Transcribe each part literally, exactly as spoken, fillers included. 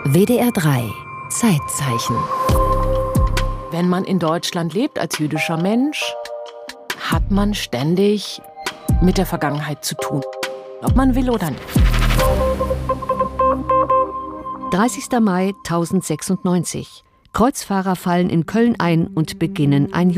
W D R drei Zeitzeichen. Wenn man in Deutschland lebt als jüdischer Mensch, hat man ständig mit der Vergangenheit zu tun. Ob man will oder nicht. dreißigster Mai tausendsechsundneunzig. Kreuzfahrer fallen in Köln ein und beginnen ein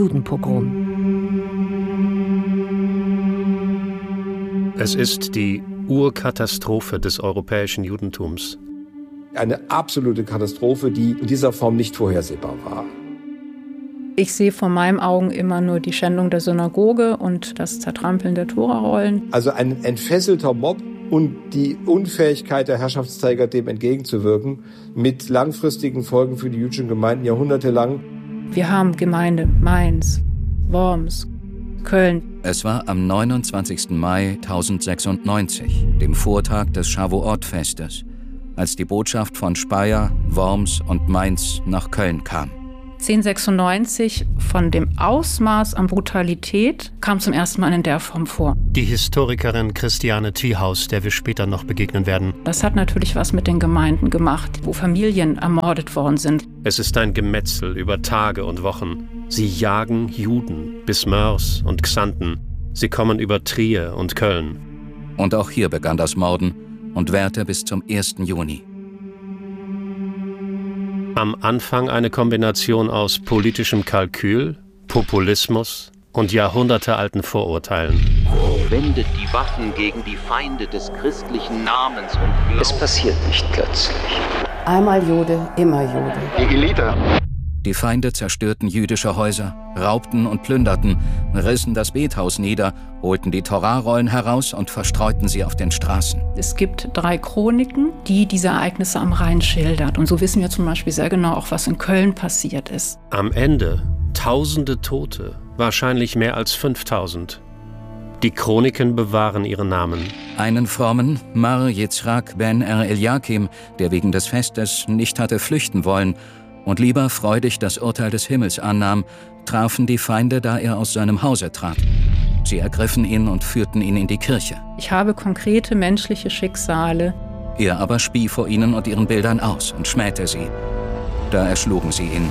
Judenpogrom. Es ist die Urkatastrophe des europäischen Judentums. Eine absolute Katastrophe, die in dieser Form nicht vorhersehbar war. Ich sehe vor meinen Augen immer nur die Schändung der Synagoge und das Zertrampeln der Torarollen. Also ein entfesselter Mob und die Unfähigkeit der Herrschaftsträger, dem entgegenzuwirken, mit langfristigen Folgen für die jüdischen Gemeinden jahrhundertelang. Wir haben Gemeinde Mainz, Worms, Köln. Es war am neunundzwanzigsten Mai tausendsechsundneunzig, dem Vortag des Shavuot-Festes, als die Botschaft von Speyer, Worms und Mainz nach Köln kam. zehnhundertsechsundneunzig, von dem Ausmaß an Brutalität, kam zum ersten Mal in der Form vor. Die Historikerin Christiane Thiehaus, der wir später noch begegnen werden. Das hat natürlich was mit den Gemeinden gemacht, wo Familien ermordet worden sind. Es ist ein Gemetzel über Tage und Wochen. Sie jagen Juden bis Moers und Xanten. Sie kommen über Trier und Köln. Und auch hier begann das Morden und währte bis zum ersten Juni. Am Anfang eine Kombination aus politischem Kalkül, Populismus und jahrhundertealten Vorurteilen. Wendet die Waffen gegen die Feinde des christlichen Namens und Glaubens. Es passiert nicht plötzlich. Einmal Jude, immer Jude. Die Elite. Die Feinde zerstörten jüdische Häuser, raubten und plünderten, rissen das Bethaus nieder, holten die Torarollen heraus und verstreuten sie auf den Straßen. Es gibt drei Chroniken, die diese Ereignisse am Rhein schildert. Und so wissen wir zum Beispiel sehr genau auch, was in Köln passiert ist. Am Ende tausende Tote, wahrscheinlich mehr als fünftausend. Die Chroniken bewahren ihren Namen. Einen frommen, Mar Yitzhak ben Er Eliakim, der wegen des Festes nicht hatte flüchten wollen und lieber freudig das Urteil des Himmels annahm, trafen die Feinde, da er aus seinem Hause trat. Sie ergriffen ihn und führten ihn in die Kirche. Ich habe konkrete menschliche Schicksale. Er aber spie vor ihnen und ihren Bildern aus und schmähte sie. Da erschlugen sie ihn.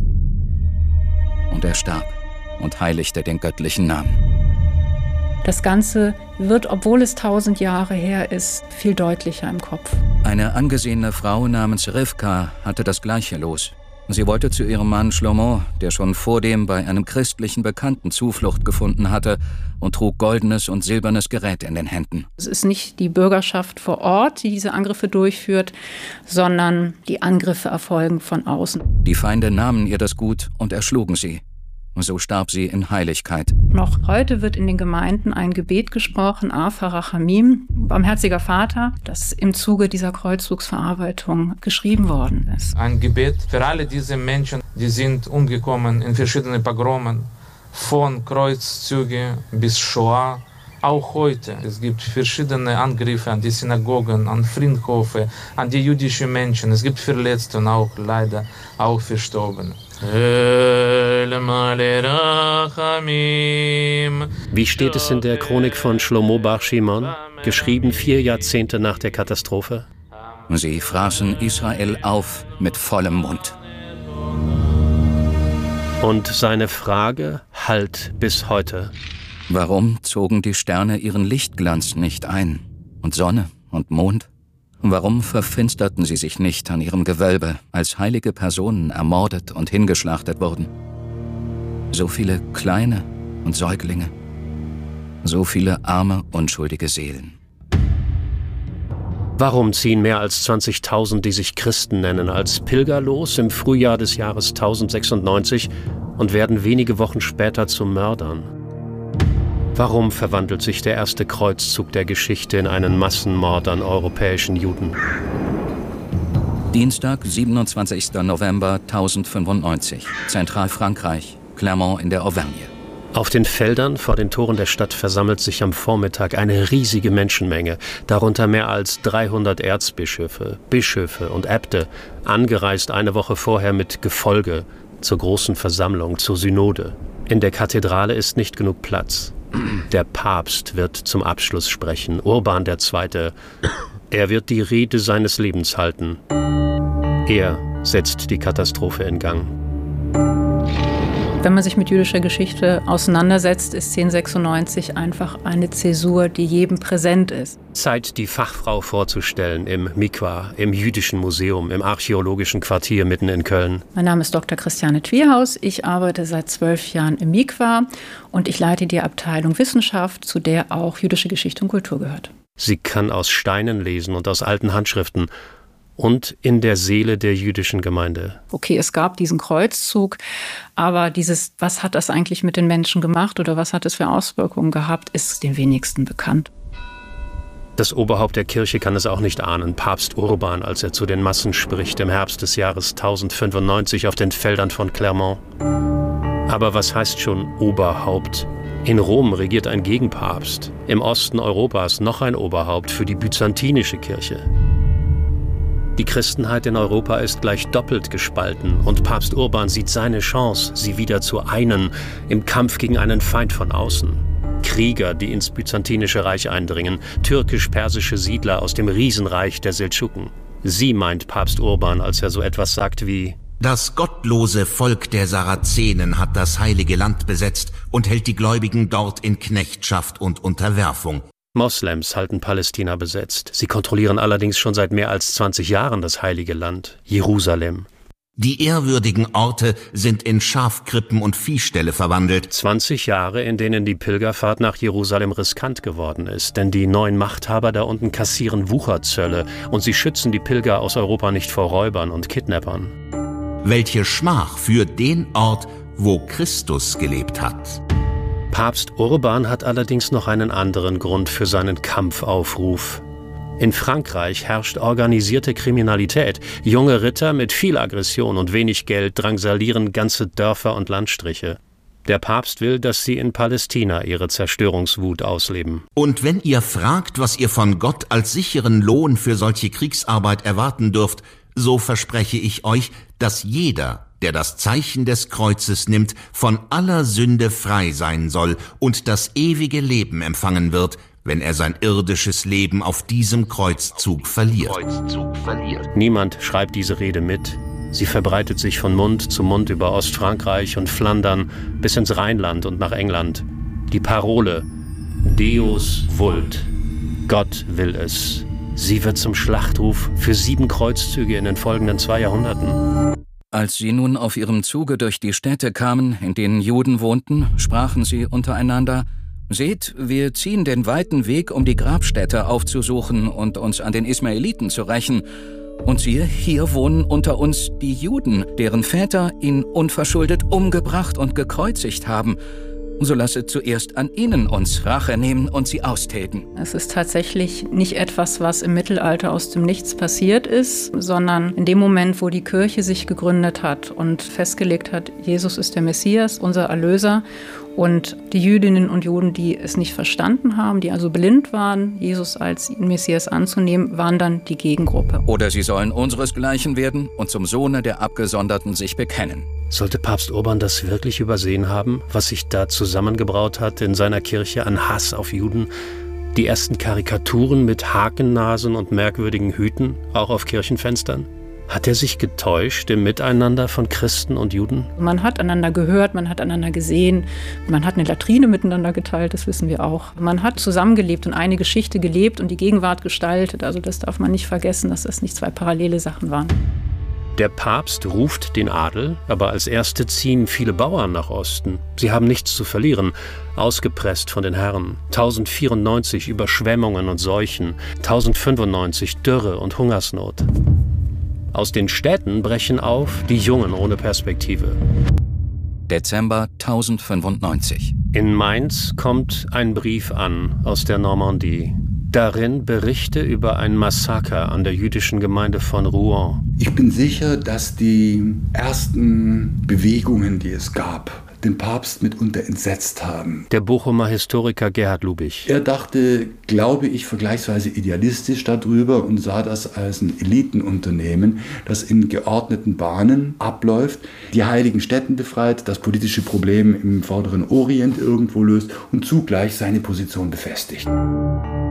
Und er starb und heiligte den göttlichen Namen. Das Ganze wird, obwohl es tausend Jahre her ist, viel deutlicher im Kopf. Eine angesehene Frau namens Rivka hatte das gleiche Los. Sie wollte zu ihrem Mann Shlomo, der schon vordem bei einem christlichen Bekannten Zuflucht gefunden hatte, und trug goldenes und silbernes Gerät in den Händen. Es ist nicht die Bürgerschaft vor Ort, die diese Angriffe durchführt, sondern die Angriffe erfolgen von außen. Die Feinde nahmen ihr das Gut und erschlugen sie. So starb sie in Heiligkeit. Noch heute wird in den Gemeinden ein Gebet gesprochen, Ava Rachamim, barmherziger Vater, das im Zuge dieser Kreuzzugsverarbeitung geschrieben worden ist. Ein Gebet für alle diese Menschen, die sind umgekommen in verschiedenen Pogromen, von Kreuzzüge bis Shoah. Auch heute. Es gibt verschiedene Angriffe an die Synagogen, an Friedhöfe, an die jüdischen Menschen. Es gibt Verletzte und auch leider auch Verstorbene. Wie steht es in der Chronik von Shlomo Bar Shimon, geschrieben vier Jahrzehnte nach der Katastrophe? Sie fraßen Israel auf mit vollem Mund. Und seine Frage hallt bis heute. Warum zogen die Sterne ihren Lichtglanz nicht ein? Und Sonne und Mond? Warum verfinsterten sie sich nicht an ihrem Gewölbe, als heilige Personen ermordet und hingeschlachtet wurden? So viele kleine und Säuglinge. So viele arme, unschuldige Seelen. Warum ziehen mehr als zwanzigtausend, die sich Christen nennen, als Pilger los im Frühjahr des Jahres tausendsechsundneunzig und werden wenige Wochen später zu Mördern? Warum verwandelt sich der erste Kreuzzug der Geschichte in einen Massenmord an europäischen Juden? Dienstag, siebenundzwanzigster November tausendfünfundneunzig, Zentralfrankreich, Clermont in der Auvergne. Auf den Feldern vor den Toren der Stadt versammelt sich am Vormittag eine riesige Menschenmenge, darunter mehr als dreihundert Erzbischöfe, Bischöfe und Äbte, angereist eine Woche vorher mit Gefolge zur großen Versammlung, zur Synode. In der Kathedrale ist nicht genug Platz. Der Papst wird zum Abschluss sprechen, Urban der Zweite. Er wird die Rede seines Lebens halten. Er setzt die Katastrophe in Gang. Wenn man sich mit jüdischer Geschichte auseinandersetzt, ist zehnhundertsechsundneunzig einfach eine Zäsur, die jedem präsent ist. Zeit, die Fachfrau vorzustellen im Mikwa, im Jüdischen Museum, im archäologischen Quartier mitten in Köln. Mein Name ist Doktor Christiane Twierhaus. Ich arbeite seit zwölf Jahren im Mikwa und ich leite die Abteilung Wissenschaft, zu der auch jüdische Geschichte und Kultur gehört. Sie kann aus Steinen lesen und aus alten Handschriften. Und in der Seele der jüdischen Gemeinde. Okay, es gab diesen Kreuzzug, aber dieses, was hat das eigentlich mit den Menschen gemacht oder was hat es für Auswirkungen gehabt, ist den wenigsten bekannt. Das Oberhaupt der Kirche kann es auch nicht ahnen, Papst Urban, als er zu den Massen spricht im Herbst des Jahres tausendfünfundneunzig auf den Feldern von Clermont. Aber was heißt schon Oberhaupt? In Rom regiert ein Gegenpapst, im Osten Europas noch ein Oberhaupt für die byzantinische Kirche. Die Christenheit in Europa ist gleich doppelt gespalten und Papst Urban sieht seine Chance, sie wieder zu einen im Kampf gegen einen Feind von außen. Krieger, die ins byzantinische Reich eindringen, türkisch-persische Siedler aus dem Riesenreich der Seldschuken. Sie meint Papst Urban, als er so etwas sagt wie: Das gottlose Volk der Sarazenen hat das heilige Land besetzt und hält die Gläubigen dort in Knechtschaft und Unterwerfung. Moslems halten Palästina besetzt. Sie kontrollieren allerdings schon seit mehr als zwanzig Jahren das heilige Land, Jerusalem. Die ehrwürdigen Orte sind in Schafkrippen und Viehställe verwandelt. zwanzig Jahre, in denen die Pilgerfahrt nach Jerusalem riskant geworden ist, denn die neuen Machthaber da unten kassieren Wucherzölle und sie schützen die Pilger aus Europa nicht vor Räubern und Kidnappern. Welche Schmach für den Ort, wo Christus gelebt hat. Papst Urban hat allerdings noch einen anderen Grund für seinen Kampfaufruf. In Frankreich herrscht organisierte Kriminalität. Junge Ritter mit viel Aggression und wenig Geld drangsalieren ganze Dörfer und Landstriche. Der Papst will, dass sie in Palästina ihre Zerstörungswut ausleben. Und wenn ihr fragt, was ihr von Gott als sicheren Lohn für solche Kriegsarbeit erwarten dürft, so verspreche ich euch, dass jeder, der das Zeichen des Kreuzes nimmt, von aller Sünde frei sein soll und das ewige Leben empfangen wird, wenn er sein irdisches Leben auf diesem Kreuzzug verliert. Kreuzzug verliert. Niemand schreibt diese Rede mit. Sie verbreitet sich von Mund zu Mund über Ostfrankreich und Flandern bis ins Rheinland und nach England. Die Parole Deus vult, Gott will es. Sie wird zum Schlachtruf für sieben Kreuzzüge in den folgenden zwei Jahrhunderten. Als sie nun auf ihrem Zuge durch die Städte kamen, in denen Juden wohnten, sprachen sie untereinander: Seht, wir ziehen den weiten Weg, um die Grabstätte aufzusuchen und uns an den Ismaeliten zu rächen. Und siehe, hier wohnen unter uns die Juden, deren Väter ihn unverschuldet umgebracht und gekreuzigt haben. So lasset zuerst an ihnen uns Rache nehmen und sie austilgen. Es ist tatsächlich nicht etwas, was im Mittelalter aus dem Nichts passiert ist, sondern in dem Moment, wo die Kirche sich gegründet hat und festgelegt hat, Jesus ist der Messias, unser Erlöser. Und die Jüdinnen und Juden, die es nicht verstanden haben, die also blind waren, Jesus als Messias anzunehmen, waren dann die Gegengruppe. Oder sie sollen unseresgleichen werden und zum Sohne der Abgesonderten sich bekennen. Sollte Papst Urban das wirklich übersehen haben, was sich da zusammengebraut hat in seiner Kirche an Hass auf Juden? Die ersten Karikaturen mit Hakennasen und merkwürdigen Hüten, auch auf Kirchenfenstern? Hat er sich getäuscht im Miteinander von Christen und Juden? Man hat einander gehört, man hat einander gesehen, man hat eine Latrine miteinander geteilt, das wissen wir auch. Man hat zusammengelebt und eine Geschichte gelebt und die Gegenwart gestaltet. Also das darf man nicht vergessen, dass das nicht zwei parallele Sachen waren. Der Papst ruft den Adel, aber als Erste ziehen viele Bauern nach Osten. Sie haben nichts zu verlieren, ausgepresst von den Herren. tausendvierundneunzig Überschwemmungen und Seuchen, tausendfünfundneunzig Dürre und Hungersnot. Aus den Städten brechen auf die Jungen ohne Perspektive. Dezember tausendfünfundneunzig. In Mainz kommt ein Brief an aus der Normandie. Darin Berichte über ein Massaker an der jüdischen Gemeinde von Rouen. Ich bin sicher, dass die ersten Bewegungen, die es gab, den Papst mitunter entsetzt haben. Der Bochumer Historiker Gerhard Lubich. Er dachte, glaube ich, vergleichsweise idealistisch darüber und sah das als ein Elitenunternehmen, das in geordneten Bahnen abläuft, die heiligen Stätten befreit, das politische Problem im vorderen Orient irgendwo löst und zugleich seine Position befestigt.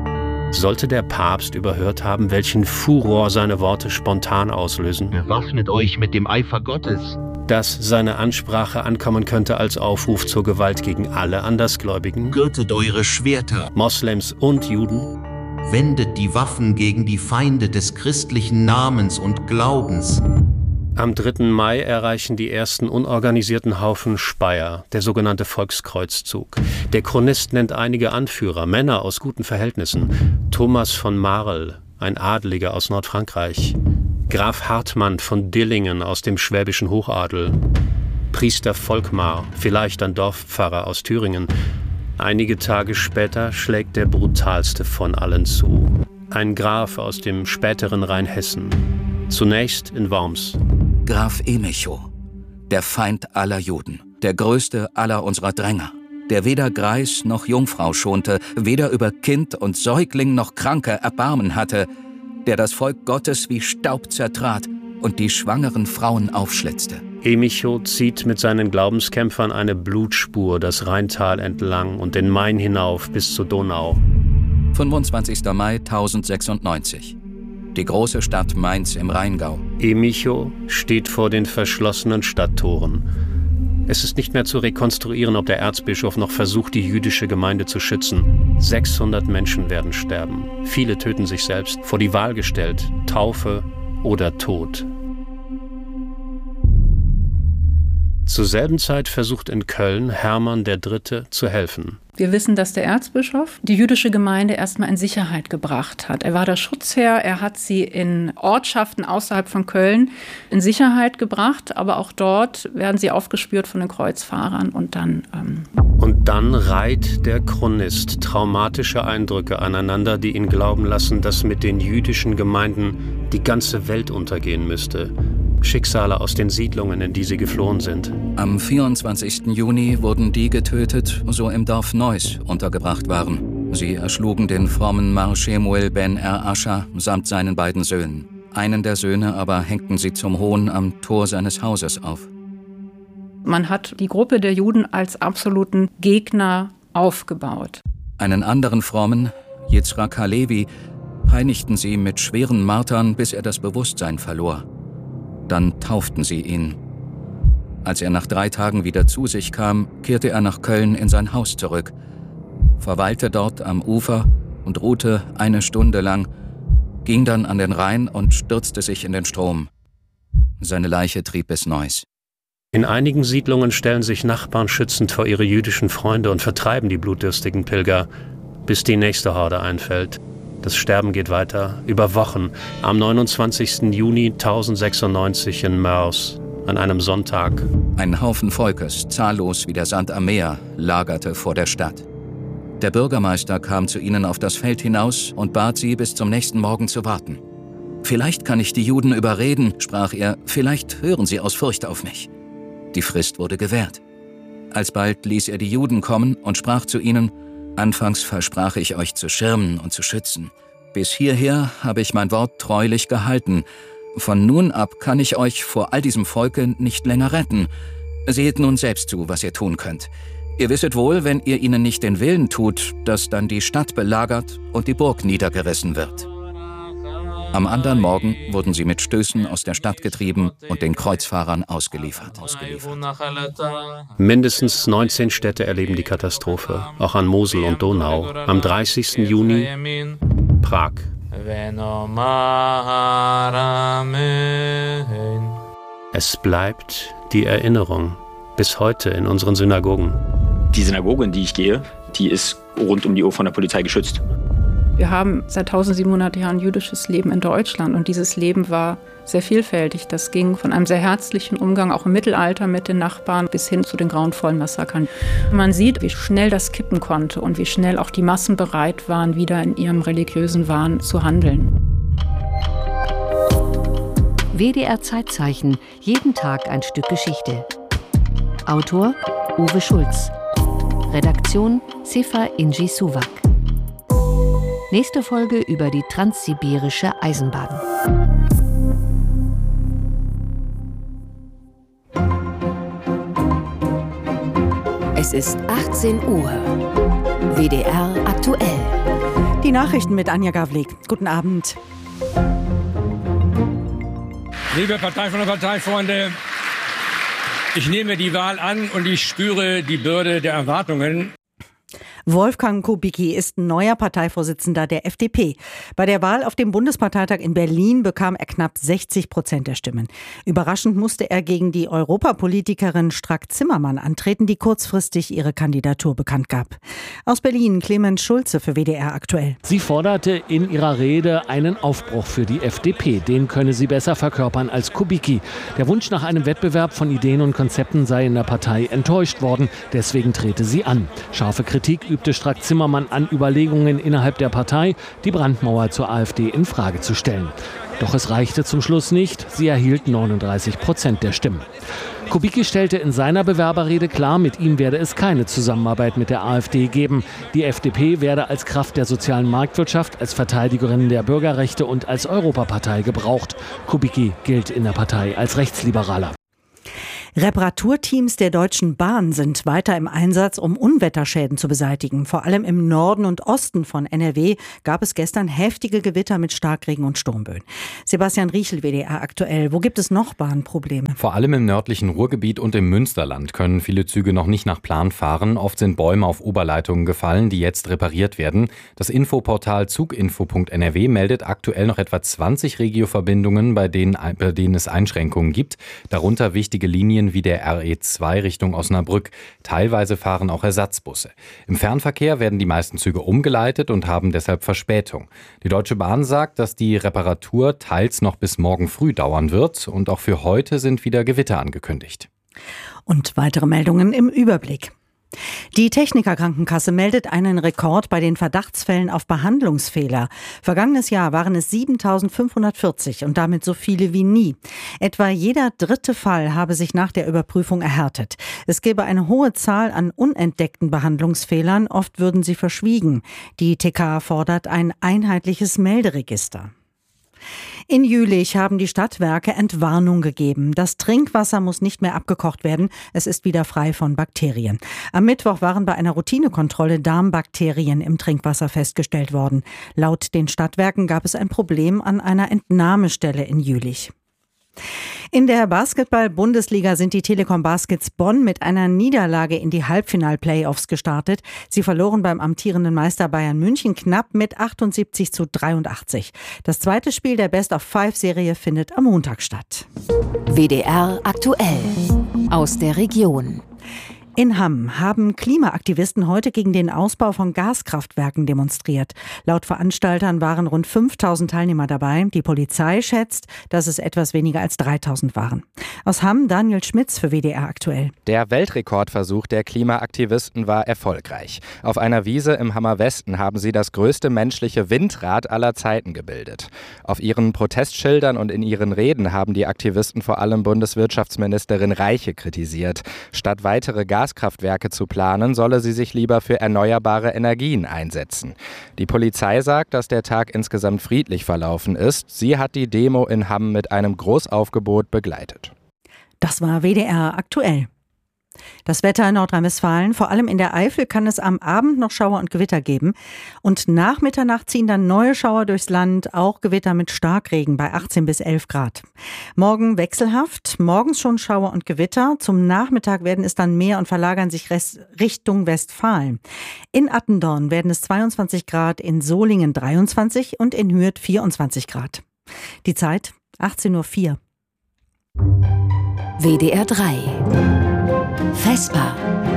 Sollte der Papst überhört haben, welchen Furor seine Worte spontan auslösen? Bewaffnet euch mit dem Eifer Gottes. Dass seine Ansprache ankommen könnte als Aufruf zur Gewalt gegen alle Andersgläubigen? Gürtet eure Schwerter. Moslems und Juden? Wendet die Waffen gegen die Feinde des christlichen Namens und Glaubens. Am dritten Mai erreichen die ersten unorganisierten Haufen Speyer, der sogenannte Volkskreuzzug. Der Chronist nennt einige Anführer, Männer aus guten Verhältnissen. Thomas von Marl, ein Adeliger aus Nordfrankreich. Graf Hartmann von Dillingen aus dem schwäbischen Hochadel. Priester Volkmar, vielleicht ein Dorfpfarrer aus Thüringen. Einige Tage später schlägt der brutalste von allen zu. Ein Graf aus dem späteren Rheinhessen. Zunächst in Worms. Graf Emicho, der Feind aller Juden, der größte aller unserer Dränger, der weder Greis noch Jungfrau schonte, weder über Kind und Säugling noch Kranke Erbarmen hatte, der das Volk Gottes wie Staub zertrat und die schwangeren Frauen aufschlitzte. Emicho zieht mit seinen Glaubenskämpfern eine Blutspur das Rheintal entlang und den Main hinauf bis zur Donau. fünfundzwanzigster Mai tausendsechsundneunzig. Die große Stadt Mainz im Rheingau. Emicho steht vor den verschlossenen Stadttoren. Es ist nicht mehr zu rekonstruieren, ob der Erzbischof noch versucht, die jüdische Gemeinde zu schützen. sechshundert Menschen werden sterben. Viele töten sich selbst, vor die Wahl gestellt, Taufe oder Tod. Zur selben Zeit versucht in Köln Hermann der Dritte zu helfen. Wir wissen, dass der Erzbischof die jüdische Gemeinde erstmal in Sicherheit gebracht hat. Er war der Schutzherr, er hat sie in Ortschaften außerhalb von Köln in Sicherheit gebracht, aber auch dort werden sie aufgespürt von den Kreuzfahrern und dann... Ähm und dann reiht der Chronist traumatische Eindrücke aneinander, die ihn glauben lassen, dass mit den jüdischen Gemeinden die ganze Welt untergehen müsste. Schicksale aus den Siedlungen, in die sie geflohen sind. Am vierundzwanzigsten Juni wurden die getötet, so im Dorf Neuss untergebracht waren. Sie erschlugen den frommen Mar Shemuel ben Er Ascha samt seinen beiden Söhnen. Einen der Söhne aber hängten sie zum Hohn am Tor seines Hauses auf. Man hat die Gruppe der Juden als absoluten Gegner aufgebaut. Einen anderen frommen, Yitzhak Halevi, peinigten sie mit schweren Martern, bis er das Bewusstsein verlor. Dann tauften sie ihn. Als er nach drei Tagen wieder zu sich kam, kehrte er nach Köln in sein Haus zurück, verweilte dort am Ufer und ruhte eine Stunde lang, ging dann an den Rhein und stürzte sich in den Strom. Seine Leiche trieb bis Neuss. In einigen Siedlungen stellen sich Nachbarn schützend vor ihre jüdischen Freunde und vertreiben die blutdürstigen Pilger, bis die nächste Horde einfällt. Das Sterben geht weiter, über Wochen. Am neunundzwanzigsten Juni tausendsechsundneunzig in Moers, an einem Sonntag. Ein Haufen Volkes, zahllos wie der Sand am Meer, lagerte vor der Stadt. Der Bürgermeister kam zu ihnen auf das Feld hinaus und bat sie, bis zum nächsten Morgen zu warten. »Vielleicht kann ich die Juden überreden«, sprach er, »vielleicht hören sie aus Furcht auf mich.« Die Frist wurde gewährt. Alsbald ließ er die Juden kommen und sprach zu ihnen, »Anfangs versprach ich euch zu schirmen und zu schützen. Bis hierher habe ich mein Wort treulich gehalten. Von nun ab kann ich euch vor all diesem Volke nicht länger retten. Seht nun selbst zu, was ihr tun könnt. Ihr wisset wohl, wenn ihr ihnen nicht den Willen tut, dass dann die Stadt belagert und die Burg niedergerissen wird.« Am anderen Morgen wurden sie mit Stößen aus der Stadt getrieben und den Kreuzfahrern ausgeliefert. ausgeliefert. Mindestens neunzehn Städte erleben die Katastrophe, auch an Mosel und Donau. Am dreißigsten Juni Prag. Es bleibt die Erinnerung bis heute in unseren Synagogen. Die Synagoge, in die ich gehe, die ist rund um die Uhr von der Polizei geschützt. Wir haben seit tausendsiebenhundert Jahren jüdisches Leben in Deutschland und dieses Leben war sehr vielfältig. Das ging von einem sehr herzlichen Umgang auch im Mittelalter mit den Nachbarn bis hin zu den grauenvollen Massakern. Man sieht, wie schnell das kippen konnte und wie schnell auch die Massen bereit waren, wieder in ihrem religiösen Wahn zu handeln. W D R Zeitzeichen, jeden Tag ein Stück Geschichte. Autor Uwe Schulz. Redaktion Sefa Inji Suwak. Nächste Folge über die transsibirische Eisenbahn. Es ist achtzehn Uhr. W D R aktuell. Die Nachrichten mit Anja Gawlik. Guten Abend. Liebe Partei- und Parteifreunde, ich nehme die Wahl an und ich spüre die Bürde der Erwartungen. Wolfgang Kubicki ist neuer Parteivorsitzender der F D P. Bei der Wahl auf dem Bundesparteitag in Berlin bekam er knapp sechzig Prozent der Stimmen. Überraschend musste er gegen die Europapolitikerin Strack-Zimmermann antreten, die kurzfristig ihre Kandidatur bekannt gab. Aus Berlin Clemens Schulze für W D R aktuell. Sie forderte in ihrer Rede einen Aufbruch für die F D P. Den könne sie besser verkörpern als Kubicki. Der Wunsch nach einem Wettbewerb von Ideen und Konzepten sei in der Partei enttäuscht worden. Deswegen trete sie an. Scharfe Kritik übte Strack-Zimmermann an Überlegungen innerhalb der Partei, die Brandmauer zur AfD in Frage zu stellen. Doch es reichte zum Schluss nicht. Sie erhielt neununddreißig Prozent der Stimmen. Kubicki stellte in seiner Bewerberrede klar, mit ihm werde es keine Zusammenarbeit mit der AfD geben. Die F D P werde als Kraft der sozialen Marktwirtschaft, als Verteidigerin der Bürgerrechte und als Europapartei gebraucht. Kubicki gilt in der Partei als Rechtsliberaler. Reparaturteams der Deutschen Bahn sind weiter im Einsatz, um Unwetterschäden zu beseitigen. Vor allem im Norden und Osten von N R W gab es gestern heftige Gewitter mit Starkregen und Sturmböen. Sebastian Riechel, W D R aktuell. Wo gibt es noch Bahnprobleme? Vor allem im nördlichen Ruhrgebiet und im Münsterland können viele Züge noch nicht nach Plan fahren. Oft sind Bäume auf Oberleitungen gefallen, die jetzt repariert werden. Das Infoportal zuginfo punkt n r w meldet aktuell noch etwa zwanzig Regio-Verbindungen, bei denen, bei denen es Einschränkungen gibt. Darunter wichtige Linien wie der R E zwei Richtung Osnabrück. Teilweise fahren auch Ersatzbusse. Im Fernverkehr werden die meisten Züge umgeleitet und haben deshalb Verspätung. Die Deutsche Bahn sagt, dass die Reparatur teils noch bis morgen früh dauern wird und auch für heute sind wieder Gewitter angekündigt. Und weitere Meldungen im Überblick. Die Techniker-Krankenkasse meldet einen Rekord bei den Verdachtsfällen auf Behandlungsfehler. Vergangenes Jahr waren es siebentausendfünfhundertvierzig und damit so viele wie nie. Etwa jeder dritte Fall habe sich nach der Überprüfung erhärtet. Es gebe eine hohe Zahl an unentdeckten Behandlungsfehlern, oft würden sie verschwiegen. Die T K fordert ein einheitliches Melderegister. In Jülich haben die Stadtwerke Entwarnung gegeben. Das Trinkwasser muss nicht mehr abgekocht werden. Es ist wieder frei von Bakterien. Am Mittwoch waren bei einer Routinekontrolle Darmbakterien im Trinkwasser festgestellt worden. Laut den Stadtwerken gab es ein Problem an einer Entnahmestelle in Jülich. In der Basketball-Bundesliga sind die Telekom Baskets Bonn mit einer Niederlage in die Halbfinal-Playoffs gestartet. Sie verloren beim amtierenden Meister Bayern München knapp mit achtundsiebzig zu dreiundachtzig. Das zweite Spiel der Best-of-Five-Serie findet am Montag statt. W D R aktuell aus der Region. In Hamm haben Klimaaktivisten heute gegen den Ausbau von Gaskraftwerken demonstriert. Laut Veranstaltern waren rund fünftausend Teilnehmer dabei. Die Polizei schätzt, dass es etwas weniger als dreitausend waren. Aus Hamm Daniel Schmitz für W D R aktuell. Der Weltrekordversuch der Klimaaktivisten war erfolgreich. Auf einer Wiese im Hammer Westen haben sie das größte menschliche Windrad aller Zeiten gebildet. Auf ihren Protestschildern und in ihren Reden haben die Aktivisten vor allem Bundeswirtschaftsministerin Reiche kritisiert. Statt weitere Gas Gaskraftwerke zu planen, solle sie sich lieber für erneuerbare Energien einsetzen. Die Polizei sagt, dass der Tag insgesamt friedlich verlaufen ist. Sie hat die Demo in Hamm mit einem Großaufgebot begleitet. Das war W D R aktuell. Das Wetter in Nordrhein-Westfalen, vor allem in der Eifel, kann es am Abend noch Schauer und Gewitter geben. Und nach Mitternacht ziehen dann neue Schauer durchs Land, auch Gewitter mit Starkregen bei achtzehn bis elf Grad. Morgen wechselhaft, morgens schon Schauer und Gewitter. Zum Nachmittag werden es dann mehr und verlagern sich Richtung Westfalen. In Attendorn werden es zweiundzwanzig Grad, in Solingen dreiundzwanzig und in Hürth vierundzwanzig Grad. Die Zeit achtzehn Uhr vier. W D R drei Vesper.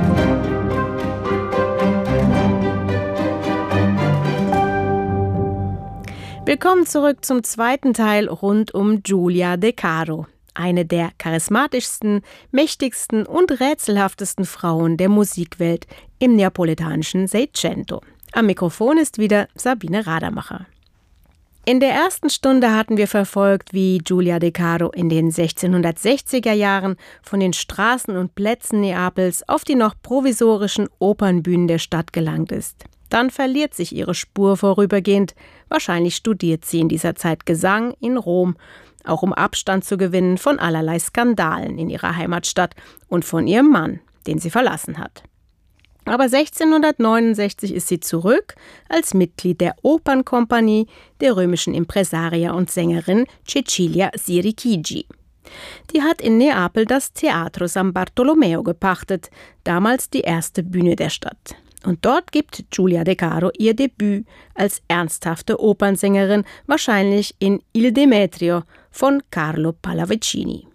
Willkommen zurück zum zweiten Teil rund um Giulia De Caro, eine der charismatischsten, mächtigsten und rätselhaftesten Frauen der Musikwelt im neapolitanischen Seicento. Am Mikrofon ist wieder Sabine Radermacher. In der ersten Stunde hatten wir verfolgt, wie Giulia De Caro in den sechzehnhundertsechziger Jahren von den Straßen und Plätzen Neapels auf die noch provisorischen Opernbühnen der Stadt gelangt ist. Dann verliert sich ihre Spur vorübergehend. Wahrscheinlich studiert sie in dieser Zeit Gesang in Rom, auch um Abstand zu gewinnen von allerlei Skandalen in ihrer Heimatstadt und von ihrem Mann, den sie verlassen hat. Aber sechzehnhundertneunundsechzig ist sie zurück als Mitglied der Opernkompanie der römischen Impresaria und Sängerin Cecilia Sirichigi. Die hat in Neapel das Teatro San Bartolomeo gepachtet, damals die erste Bühne der Stadt. Und dort gibt Giulia De Caro ihr Debüt als ernsthafte Opernsängerin, wahrscheinlich in Il Demetrio von Carlo Pallavicini.